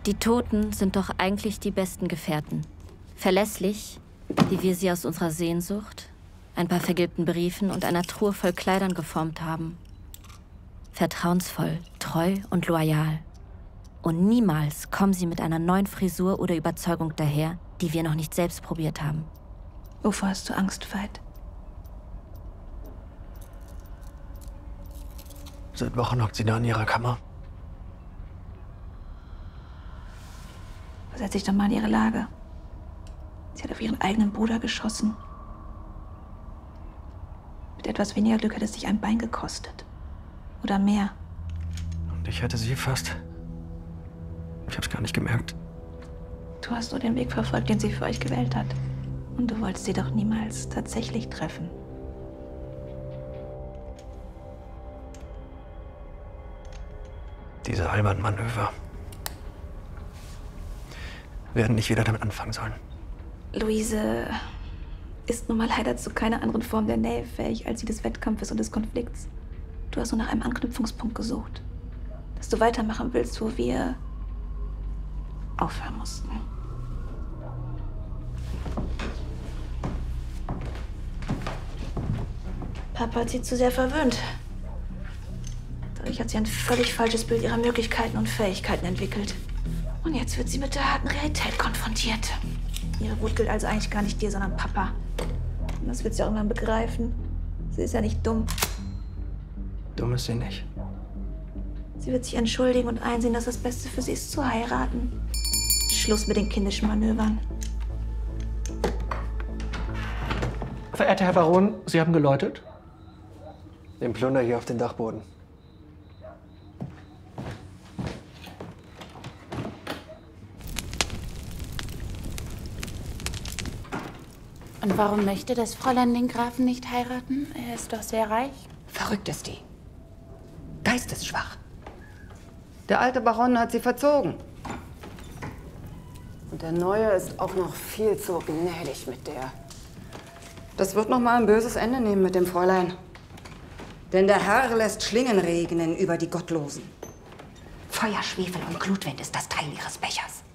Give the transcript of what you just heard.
Die Toten sind doch eigentlich die besten Gefährten. Verlässlich, wie wir sie aus unserer Sehnsucht, ein paar vergilbten Briefen und einer Truhe voll Kleidern geformt haben. Vertrauensvoll, treu und loyal. Und niemals kommen sie mit einer neuen Frisur oder Überzeugung daher, die wir noch nicht selbst probiert haben. Wovor hast du Angst, Veit? Seit Wochen hockt sie da in ihrer Kammer. Versetz dich doch mal in ihre Lage. Sie hat auf ihren eigenen Bruder geschossen. Mit etwas weniger Glück hätte es dich ein Bein gekostet. Oder mehr. Und ich hätte sie fast. Ich hab's gar nicht gemerkt. Du hast nur den Weg verfolgt, den sie für euch gewählt hat. Und du wolltest sie doch niemals tatsächlich treffen. Diese albernen Manöver. Wir werden nicht wieder damit anfangen sollen. Luise ist nun mal leider zu keiner anderen Form der Nähe fähig als die des Wettkampfes und des Konflikts. Du hast nur nach einem Anknüpfungspunkt gesucht. Dass du weitermachen willst, wo wir aufhören mussten. Papa hat sie zu sehr verwöhnt. Dadurch hat sie ein völlig falsches Bild ihrer Möglichkeiten und Fähigkeiten entwickelt. Und jetzt wird sie mit der harten Realität konfrontiert. Ihre Wut gilt also eigentlich gar nicht dir, sondern Papa. Und das wird sie auch irgendwann begreifen. Sie ist ja nicht dumm. Dumm ist sie nicht. Sie wird sich entschuldigen und einsehen, dass das Beste für sie ist, zu heiraten. Schluss mit den kindischen Manövern. Verehrter Herr Baron, Sie haben geläutet? Den Plunder hier auf den Dachboden. Und warum möchte das Fräulein den Grafen nicht heiraten? Er ist doch sehr reich. Verrückt ist die. Geistesschwach. Der alte Baron hat sie verzogen. Und der Neue ist auch noch viel zu gnädig mit der. Das wird noch mal ein böses Ende nehmen mit dem Fräulein. Denn der Herr lässt Schlingen regnen über die Gottlosen. Feuer, Schwefel und Glutwind ist das Teil ihres Bechers.